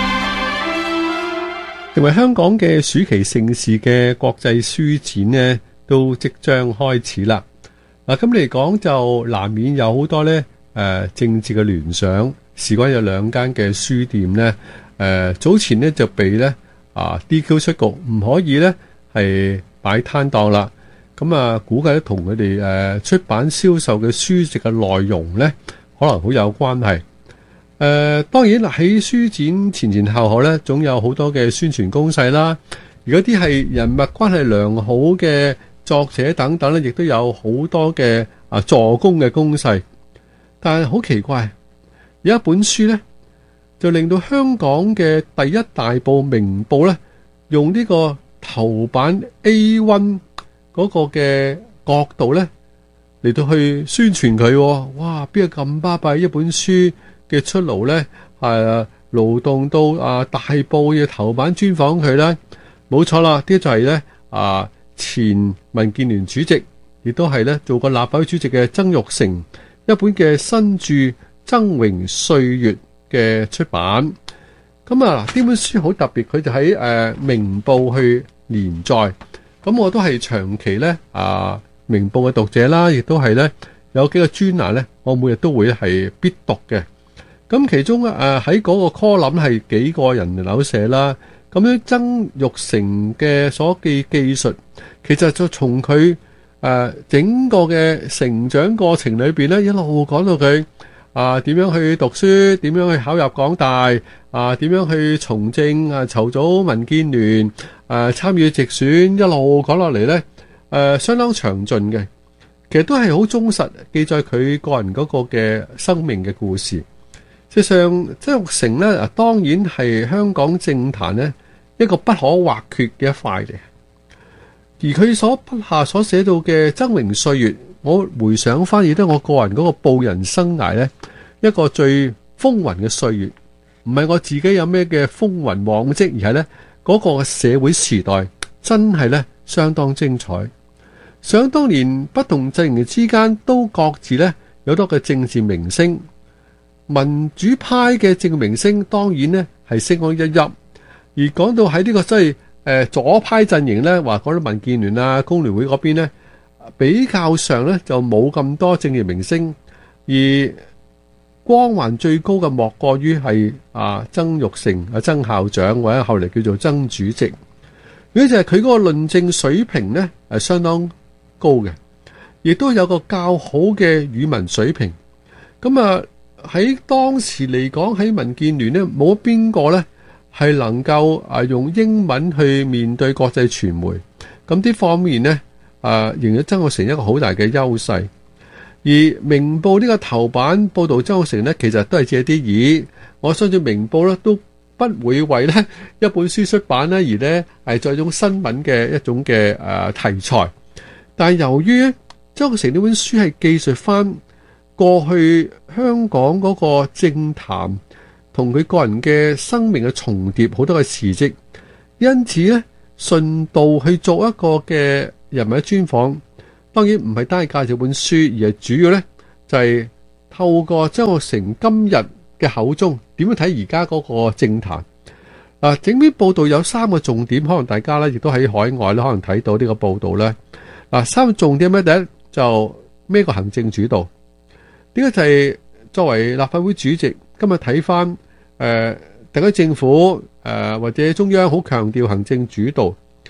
成為香港嘅暑期盛事嘅國際書展呢，都即將開始啦。嗱，咁嚟講就難免有好多咧。誒、呃、政治嘅聯想，事關有兩間嘅書店咧，誒、呃、早前咧就被咧啊 D Q 出局，唔可以咧係擺攤檔啦。咁啊，估計咧同佢哋誒出版銷售嘅書籍嘅內容咧，可能好有關係。誒、呃、當然喺書展前前後後咧，總有好多嘅宣傳攻勢啦。如果啲係人物關係良好嘅作者等等咧，亦都有好多嘅啊助攻嘅攻勢。但係好奇怪，有一本書咧，就令到香港嘅第一大報《明報》咧，用呢個頭版 A 一 嗰個嘅角度咧嚟到去宣傳佢。哇！邊個咁巴閉？一本書嘅出爐咧，係勞動到啊大報嘅頭版專訪佢咧，冇錯啦，呢就係咧啊前民建聯主席，亦都係咧做過立法會主席嘅曾鈺成。一本嘅新著《崢嶸歲月》嘅出版，咁啊呢本書好特別，佢就喺誒、呃、明報去連載，咁我都係長期咧啊明報嘅讀者啦，亦都係咧有幾個專欄咧，我每日都會係必讀嘅。咁其中誒喺嗰個 column 係幾個人扭寫啦，咁樣曾鈺成嘅所記記述，其實就從佢。誒、呃，整個嘅成長過程裏邊咧，一路講到佢啊，點樣去讀書，點樣去考入港大，啊，點樣去從政，啊，籌組民建聯，誒、啊，參與直選，一路講落嚟咧，誒、呃，相當詳盡嘅。其實都係好忠實記載佢個人嗰個嘅生命嘅故事。事實上，曾鈺成咧，啊，當然係香港政壇咧一個不可或缺嘅一塊嚟。而佢所筆下所寫到嘅崢嶸歲月，我回想翻亦都我個人嗰個報人生涯咧，一個最風雲嘅歲月，唔係我自己有咩嘅風雲往績，而係咧嗰個社會時代真係咧相當精彩。想當年不同陣營之間都各自咧有多嘅政治明星，民主派嘅政治明星當然咧係星光熠熠，而講到喺呢個即係。誒，左派陣營咧，話講到民建聯啊、工聯會嗰邊咧，比較上咧就冇咁多政治明星，而光環最高嘅莫過於係啊曾鈺成啊曾校長，或者後嚟叫做曾主席。如果就係佢嗰個論證水平咧，係相當高嘅，亦都有個較好嘅語文水平。咁啊喺當時嚟講，喺民建聯咧冇邊個咧。係能夠啊用英文去面對國際傳媒，咁啲方面呢，啊，仍然曾鈺成一個好大嘅優勢。而明報呢個頭版報導曾鈺成呢，其實都係借啲意。我相信明報呢都不會為呢一本書出版呢而呢係作一種新聞嘅一種嘅誒題材。但係由於曾鈺成呢本書係記述翻過去香港嗰個政壇。同佢個人嘅生命嘅重疊，好多嘅事蹟，因此咧順道去做一個嘅人物專訪，當然唔係單係介紹本書，而係主要咧就係、是、透過曾鈺成今日嘅口中點樣睇而家嗰個政壇。嗱，整篇報道有三個重點，可能大家咧亦都喺海外咧可能睇到呢個報道咧。嗱，三個重點咩？第一就咩個行政主導，呢個就係作為立法會主席。今日睇翻誒特區政府誒、呃、或者中央好強調行政主導，而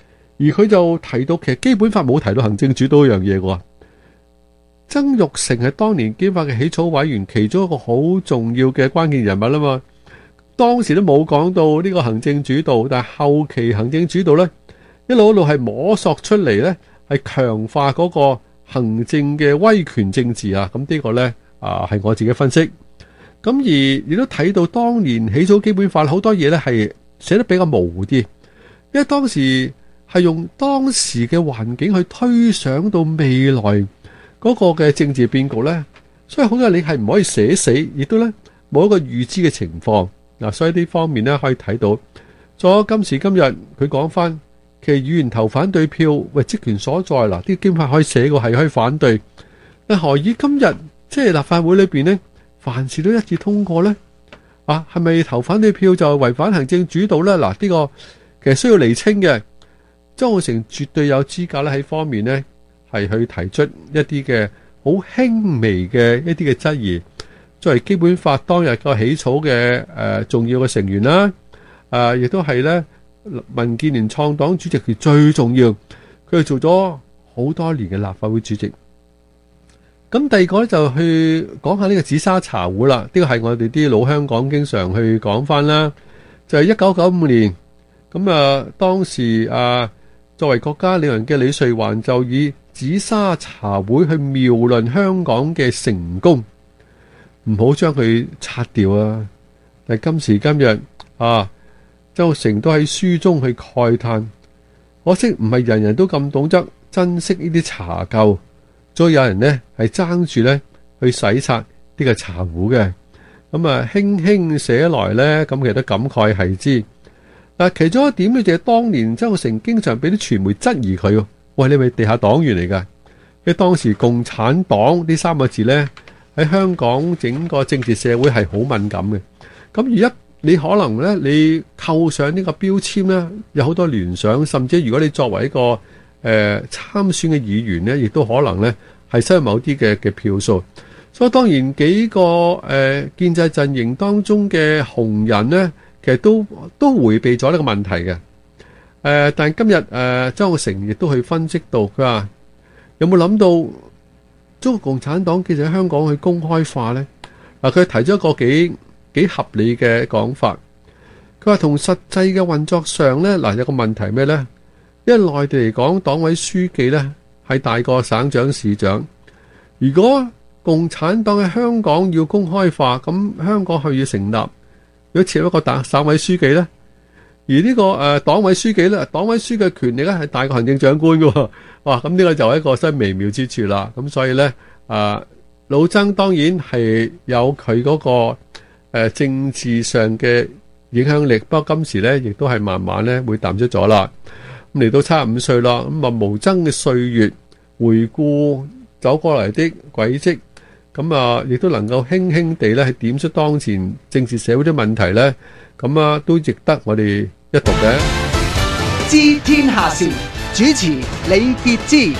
而佢就提到，其實基本法冇提到行政主導一樣嘢嘅。曾鈺成係當年基本法嘅起草委員，其中一個好重要嘅關鍵人物啦嘛。當時都冇講到呢個行政主導，但係後期行政主導呢，一路一路係摸索出嚟呢，係強化嗰個行政嘅威權政治啊。咁呢個呢，啊係我自己分析。咁而亦都睇到當年起草基本法好多嘢呢係寫得比較模糊啲，因為當時係用當時嘅環境去推想到未來嗰個嘅政治變局呢，所以好多嘢你係唔可以寫死，亦都呢冇一個預知嘅情況。嗱，所以呢方面咧可以睇到，咗今時今日佢講翻，其實議員投反對票，喂，職權所在嗱，啲基本法可以寫過係可以反對，但何以今日即係立法會裏邊呢，凡事都一致通過呢？啊，係咪投反對票就違反行政主導呢？嗱，呢個其實需要釐清嘅。曾鈺成絕對有資格咧喺方面呢，係去提出一啲嘅好輕微嘅一啲嘅質疑。作為基本法當日個起草嘅誒、呃、重要嘅成員啦，誒亦都係咧民建聯創黨主席，佢最重要，佢係做咗好多年嘅立法會主席。咁第二個咧就去講下呢個紫砂茶壺啦，呢、這個係我哋啲老香港經常去講翻啦。就係一九九五年，咁啊當時啊作為國家領導人嘅李瑞環就以紫砂茶壺去描論香港嘅成功。唔好將佢擦掉啊！但係今時今日啊，曾鈺成都喺書中去慨嘆，可惜唔係人人都咁懂得珍惜呢啲茶垢，所以有人呢係爭住呢去洗刷呢個茶壺嘅。咁啊，輕輕寫來呢，咁其實都感慨係之。嗱，其中一點呢，就係當年曾鈺成經常俾啲傳媒質疑佢，喂，你咪地下黨員嚟噶？因為當時共產黨呢三個字呢，喺香港整個政治社會係好敏感嘅，咁而家你可能咧，你扣上呢個標籤咧，有好多聯想，甚至如果你作為一個誒、呃、參選嘅議員咧，亦都可能咧係失去某啲嘅嘅票數。所以當然幾個誒、呃、建制陣營當中嘅紅人咧，其實都都迴避咗呢個問題嘅。誒、呃，但係今日誒、呃、曾鈺成亦都去分析到，佢話有冇諗到中國共產黨其實喺香港去公開化呢？嗱，佢提咗一個幾幾合理嘅講法。佢話同實際嘅運作上呢，嗱，有個問題咩呢？因為內地嚟講，黨委書記呢係大過省長市長。如果共產黨喺香港要公開化，咁香港係要成立，如果設立一個省省委書記呢？而呢、這個誒、呃、黨委書記咧，黨委書記嘅權力咧係大過行政長官嘅。哇！咁呢個就係一個新微妙之處啦。咁所以咧，誒、呃、老曾當然係有佢嗰、那個誒、呃、政治上嘅影響力，不過今時咧亦都係慢慢咧會淡出咗啦。咁嚟到七十五歲啦，咁啊無曾嘅歲月回顧走過嚟的軌跡，咁啊亦都能夠輕輕地咧係點出當前政治社會啲問題咧。咁啊，都值得我哋一讀嘅。 知天下事，主持李傑之。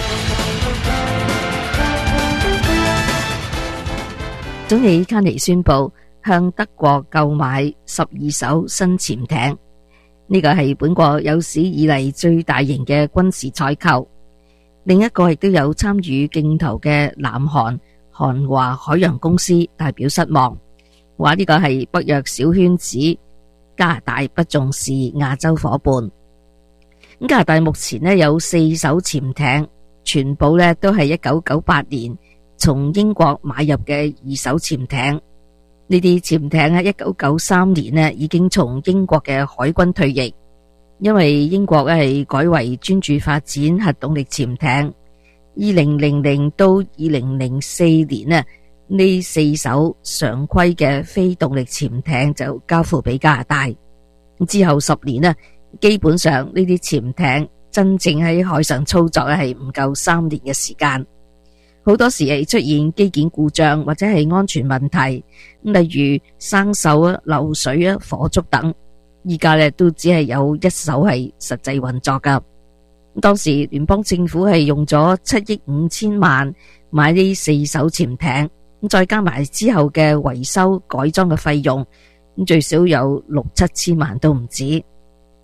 總理卡尼宣布向德國購買十二艘新潛艇，呢個係本國有史以嚟最大型嘅軍事採購。另一個亦都有參與競投嘅南韓韓華海洋公司代表失望，話呢個係北約小圈子。加拿大不重視亞洲夥伴。加拿大目前呢有四艘潛艇，全部呢都係一九九八年從英國買入嘅二手潛艇。呢啲潛艇喺一九九三年呢已經從英國嘅海軍退役，因為英國係改為專注發展核動力潛艇。二零零零到二零零四年呢，呢四艘常規嘅非動力潛艇就交付俾加拿大，之後十年呢，基本上呢啲潛艇真正喺海上操作咧係唔夠三年嘅時間，好多時係出現機件故障或者係安全問題，例如生鏽啊、漏水啊、火燭等。依家咧都只係有一艘係實際運作噶。當時聯邦政府係用咗七億五千萬買呢四艘潛艇。再加埋之後嘅維修改裝嘅費用，最少有六七千萬都唔止。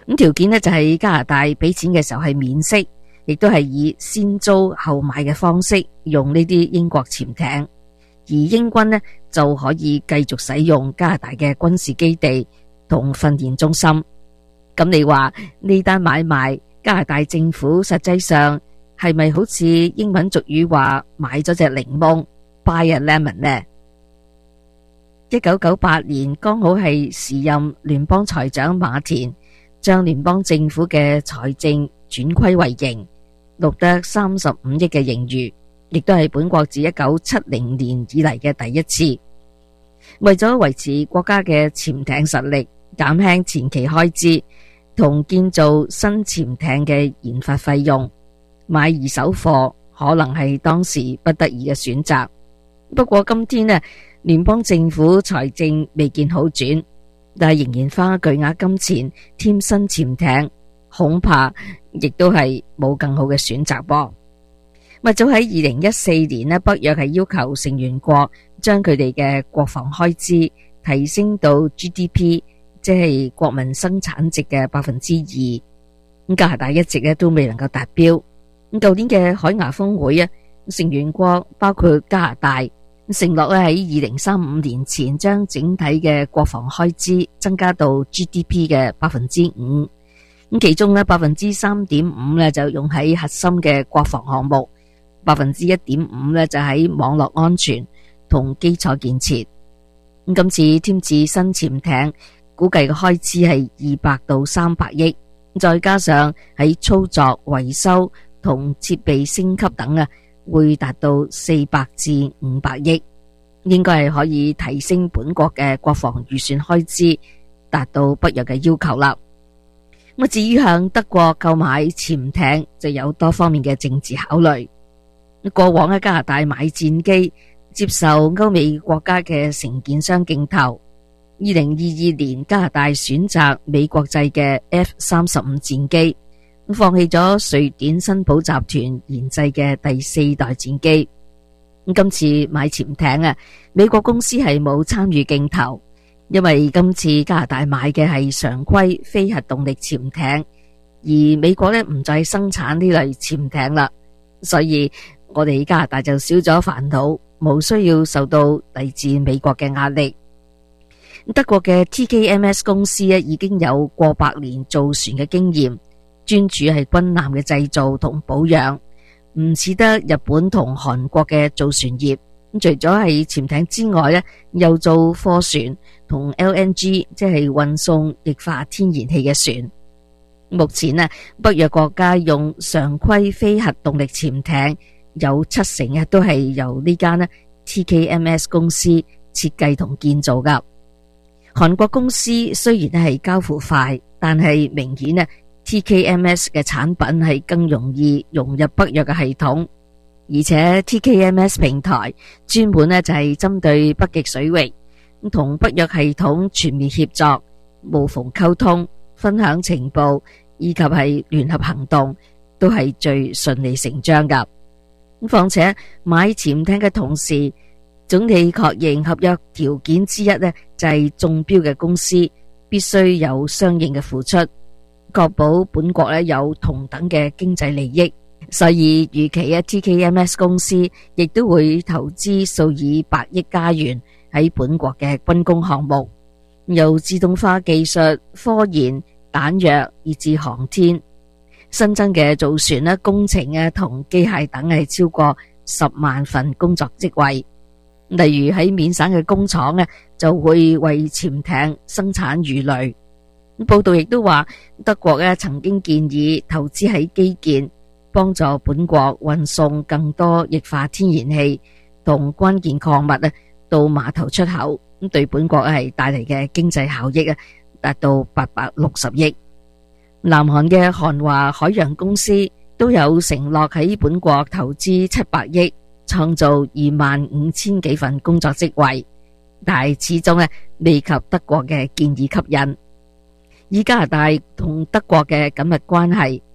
咁條件呢就係加拿大俾錢嘅時候係免息，亦都係以先租後買嘅方式用呢啲英國潛艇，而英軍呢就可以繼續使用加拿大嘅軍事基地同訓練中心。咁你話呢單買賣，加拿大政府實際上係咪好似英文俗語話買咗隻檸檬 buy a lemon 呢？一九九八年剛好係時任聯邦財長馬田將聯邦政府嘅財政轉虧為盈，錄得三十五億嘅盈餘，亦都係本國自一九七零年以嚟嘅第一次。為咗維持國家嘅潛艇實力，減輕前期開支同建造新潛艇嘅研發費用，買二手貨可能係當時不得已嘅選擇。不過今天呢，聯邦政府財政未見好轉，但係仍然花巨額金錢添新潛艇，恐怕亦都係冇更好嘅選擇噃。咪早喺二零一四年呢，北約係要求成員國將佢哋嘅國防開支提升到 G D P， 即係國民生產值嘅百分之二。咁加拿大一直咧都未能夠達標。咁舊年嘅海牙峰會啊，成員國包括加拿大承諾咧喺二零三五年前將整體嘅國防開支增加到 G D P 嘅百分之五。咁其中咧百分之三點五咧就用喺核心嘅國防項目，百分之一點五咧就喺網絡安全同基礎建設。咁今次添置新潛艇，估計嘅開支係二百到三百億，再加上喺操作、維修同設備升級等啊，會達到四百至五百億，應該係可以提升本國嘅國防預算開支，達到北約嘅要求啦。咁至於向德國購買潛艇，就有多方面嘅政治考慮。過往喺加拿大買戰機，接受歐美國家嘅承建商競投。二零二二年，加拿大選擇美國製嘅 F 三十五戰機，放棄咗瑞典新寶集團研製嘅第四代戰機。今次買潛艇啊，美國公司係冇參與競投，因為今次加拿大買嘅係常規非核動力潛艇，而美國呢唔再生產呢類潛艇啦，所以我哋加拿大就少咗煩惱，冇需要受到嚟自美國嘅壓力。德國嘅 T K M S 公司咧已經有過百年造船嘅經驗，專注係軍艦嘅製造同保養，唔似得日本同韓國嘅造船業。咁除咗係潛艇之外咧，又做貨船同 L N G， 即係運送液化天然氣嘅船。目前啊，北約國家用常規非核動力潛艇有七成啊都係由呢間咧 T K M S 公司設計同建造噶。韓國公司雖然係交付快，但係明顯呢 T K M S 嘅產品係更容易融入北約嘅系統，而且 T K M S 平台專門呢就係針對北極水域，同北約系統全面協作，無縫溝通、分享情報以及係聯合行動，都係最順理成章噶。況且買潛艇嘅同時，總理確認合約條件之一呢，就係中標嘅公司必須有相應嘅付出，確保本國呢有同等嘅經濟利益。所以預期嘅 T K M S 公司亦都會投資數以百億加元喺本國嘅軍工項目，由自動化技術、科研、彈藥以至航天。新增嘅造船呢、工程啊同機械等係超過十萬份工作職位。例如喺緬省嘅工廠呢，就會為潛艇生產魚雷。報道亦都話，德國呢曾經建議投資喺基建，幫助本國運送更多液化天然氣同關鍵礦物呢到碼頭出口，咁對本國係帶嚟嘅經濟效益啊，達到八百六十億。南韓嘅韓華海洋公司都有承諾喺本國投資七百億。創造二萬五千幾份工作職位，但係始終咧未及德國嘅建議吸引。以加拿大同德國嘅緊密關係，